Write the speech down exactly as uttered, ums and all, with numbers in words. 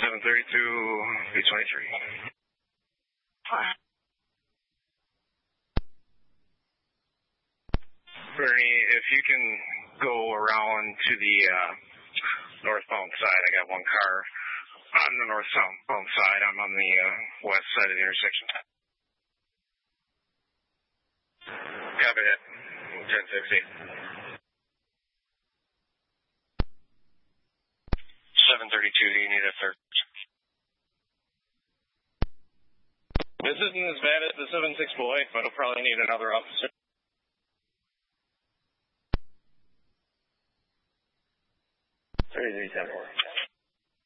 seven thirty-two, B twenty-three. Bernie, if you can go around to the uh, northbound side, I got one car on the northbound side. I'm on the uh, west side of the intersection. Copy that. ten sixty. seven thirty-two, do you need a search? This isn't as bad as the seven six boy, but I'll probably need another officer.